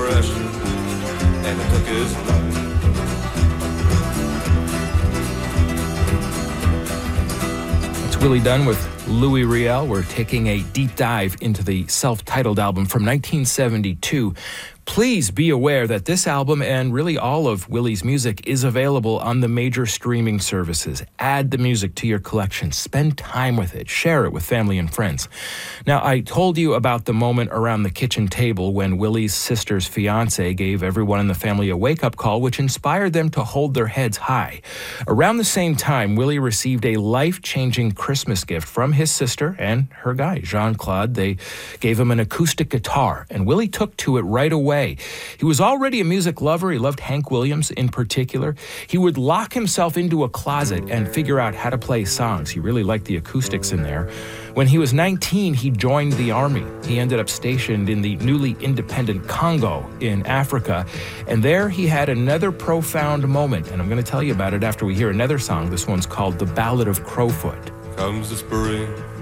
depression, and it took his life. It's Willie Dunn with Louis Riel. We're taking a deep dive into the self-titled album from 1972. Please be aware that this album and really all of Willie's music is available on the major streaming services. Add the music to your collection. Spend time with it. Share it with family and friends. Now, I told you about the moment around the kitchen table when Willie's sister's fiance gave everyone in the family a wake-up call, which inspired them to hold their heads high. Around the same time, Willie received a life-changing Christmas gift from his sister and her guy, Jean-Claude. They gave him an acoustic guitar, and Willie took to it right away. He was already a music lover. He loved Hank Williams in particular. He would lock himself into a closet and figure out how to play songs. He really liked the acoustics in there. When he was 19, he joined the army. He ended up stationed in the newly independent Congo in Africa. And there he had another profound moment. And I'm going to tell you about it after we hear another song. This one's called The Ballad of Crowfoot. Comes the spring,